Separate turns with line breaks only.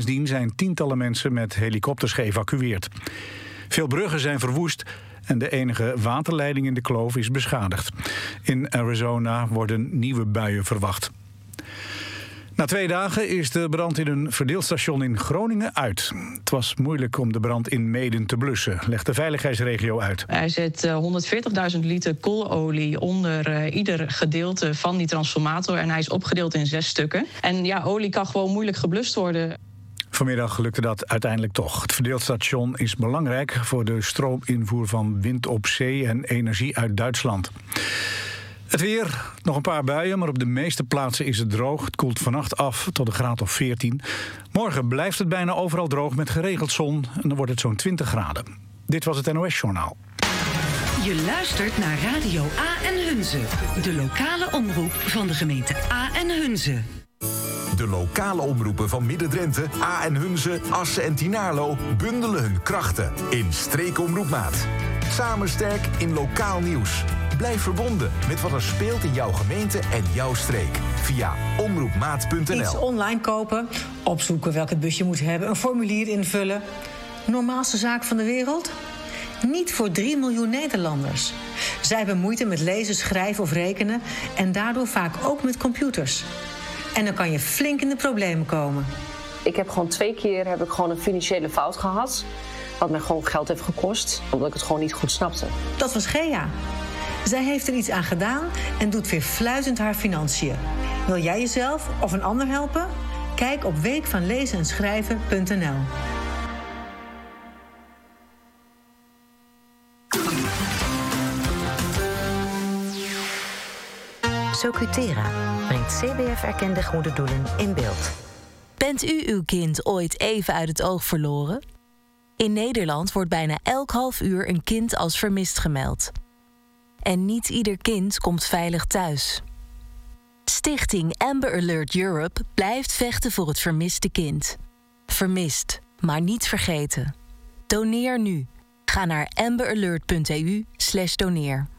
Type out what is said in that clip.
sindsdien zijn tientallen mensen met helikopters geëvacueerd. Veel bruggen zijn verwoest en de enige waterleiding in de kloof is beschadigd. In Arizona worden nieuwe buien verwacht. Na 2 dagen is de brand in een verdeelstation in Groningen uit. Het was moeilijk om de brand in Meeden te blussen, legt de veiligheidsregio uit.
Er zit 140.000 liter koololie onder ieder gedeelte van die transformator en hij is opgedeeld in 6 stukken. En ja, olie kan gewoon moeilijk geblust worden.
Vanmiddag lukte dat uiteindelijk toch. Het verdeelstation is belangrijk voor de stroominvoer van wind op zee en energie uit Duitsland. Het weer, nog een paar buien, maar op de meeste plaatsen is het droog. Het koelt vannacht af tot een graad of 14. Morgen blijft het bijna overal droog met geregeld zon en dan wordt het zo'n 20 graden. Dit was het NOS-journaal.
Je luistert naar Radio A en Hunze, de lokale omroep van de gemeente A en Hunze.
De lokale omroepen van Midden-Drenthe, A en Hunze, Assen en Tynaarlo bundelen hun krachten in Streekomroepmaat. Samen sterk in lokaal nieuws. Blijf verbonden met wat er speelt in jouw gemeente en jouw streek. Via omroepmaat.nl.
Iets online kopen, opzoeken welke bus je moet hebben, een formulier invullen. Normaalste zaak van de wereld? Niet voor 3 miljoen Nederlanders. Zij hebben moeite met lezen, schrijven of rekenen en daardoor vaak ook met computers. En dan kan je flink in de problemen komen.
Ik heb gewoon 2 keer een financiële fout gehad. Wat mij gewoon geld heeft gekost, omdat ik het gewoon niet goed snapte.
Dat was Gea. Zij heeft er iets aan gedaan en doet weer fluitend haar financiën. Wil jij jezelf of een ander helpen? Kijk op weekvanlezenenschrijven.nl.
Socutera brengt CBF-erkende goede doelen in beeld.
Bent u uw kind ooit even uit het oog verloren? In Nederland wordt bijna elk half uur een kind als vermist gemeld. En niet ieder kind komt veilig thuis. Stichting Amber Alert Europe blijft vechten voor het vermiste kind. Vermist, maar niet vergeten. Doneer nu. Ga naar amberalert.eu/doneer.